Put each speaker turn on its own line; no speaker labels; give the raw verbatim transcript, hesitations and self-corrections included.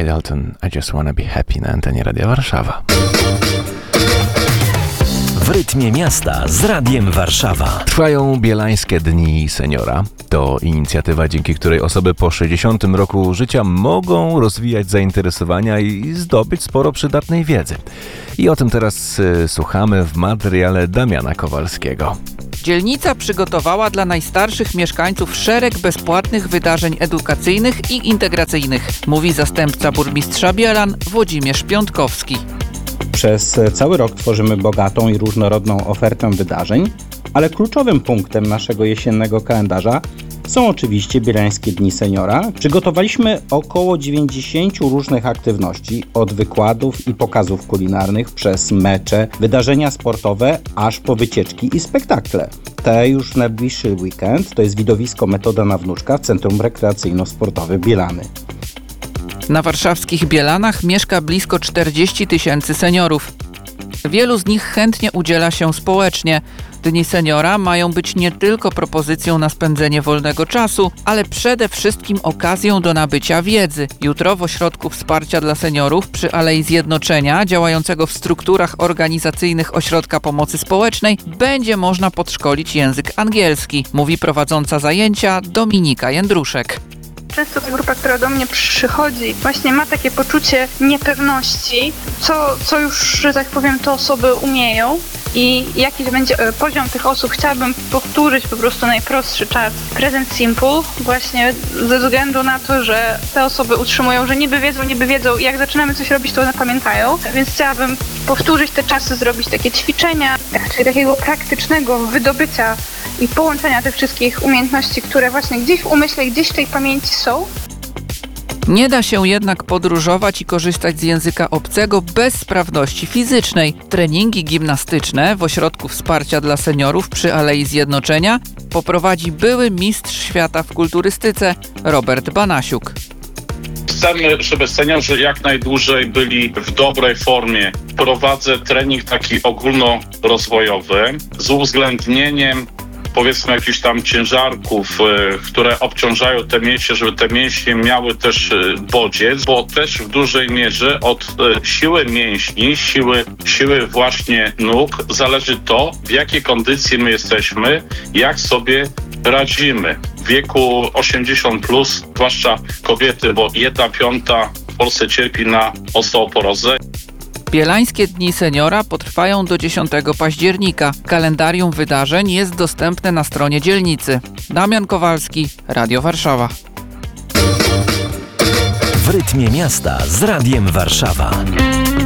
Kate Dalton, I Just Wanna Be Happy na antenie Radia Warszawa.
W rytmie miasta z Radiem Warszawa.
Trwają Bielańskie Dni Seniora. To inicjatywa, dzięki której osoby po sześćdziesiątym roku życia mogą rozwijać zainteresowania i zdobyć sporo przydatnej wiedzy. I o tym teraz y, słuchamy w materiale Damiana Kowalskiego.
Dzielnica przygotowała dla najstarszych mieszkańców szereg bezpłatnych wydarzeń edukacyjnych i integracyjnych, mówi zastępca burmistrza Bielan Włodzimierz Piątkowski.
Przez cały rok tworzymy bogatą i różnorodną ofertę wydarzeń, ale kluczowym punktem naszego jesiennego kalendarza są oczywiście Bielańskie Dni Seniora. Przygotowaliśmy około dziewięćdziesiąt różnych aktywności, od wykładów i pokazów kulinarnych, przez mecze, wydarzenia sportowe, aż po wycieczki i spektakle. Te już w najbliższy weekend to jest widowisko Metoda na Wnuczka w Centrum Rekreacyjno-Sportowym Bielany.
Na warszawskich Bielanach mieszka blisko czterdzieści tysięcy seniorów. Wielu z nich chętnie udziela się społecznie. Dni Seniora mają być nie tylko propozycją na spędzenie wolnego czasu, ale przede wszystkim okazją do nabycia wiedzy. Jutro w Ośrodku Wsparcia dla Seniorów przy Alei Zjednoczenia, działającego w strukturach organizacyjnych Ośrodka Pomocy Społecznej, będzie można podszkolić język angielski, mówi prowadząca zajęcia Dominika Jędruszek.
Często ta grupa, która do mnie przychodzi, właśnie ma takie poczucie niepewności, co, co już, że tak powiem, te osoby umieją i jaki będzie poziom tych osób. Chciałabym powtórzyć po prostu najprostszy czas Present Simple, właśnie ze względu na to, że te osoby utrzymują, że niby wiedzą, niby wiedzą, jak zaczynamy coś robić, to one pamiętają, więc chciałabym powtórzyć te czasy, zrobić takie ćwiczenia, czyli takiego praktycznego wydobycia i połączenia tych wszystkich umiejętności, które właśnie gdzieś w umyśle, gdzieś w tej pamięci są.
Nie da się jednak podróżować i korzystać z języka obcego bez sprawności fizycznej. Treningi gimnastyczne w Ośrodku Wsparcia dla Seniorów przy Alei Zjednoczenia poprowadzi były mistrz świata w kulturystyce Robert Banasiuk.
Chcemy, żeby seniorzy jak najdłużej byli w dobrej formie. Prowadzę trening taki ogólnorozwojowy z uwzględnieniem powiedzmy jakichś tam ciężarków, y, które obciążają te mięśnie, żeby te mięśnie miały też y, bodziec, bo też w dużej mierze od y, siły mięśni, siły, siły właśnie nóg zależy to, w jakiej kondycji my jesteśmy, jak sobie radzimy. W wieku osiemdziesiąt plus, zwłaszcza kobiety, bo jedna piąta w Polsce cierpi na osteoporozę.
Bielańskie Dni Seniora potrwają do dziesiątego października. Kalendarium wydarzeń jest dostępne na stronie dzielnicy. Damian Kowalski, Radio Warszawa.
W rytmie miasta z Radiem Warszawa.